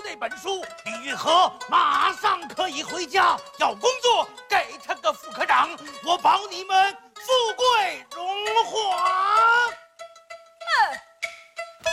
这本书，李玉和马上可以回家，要工作给他个副科长。我保你们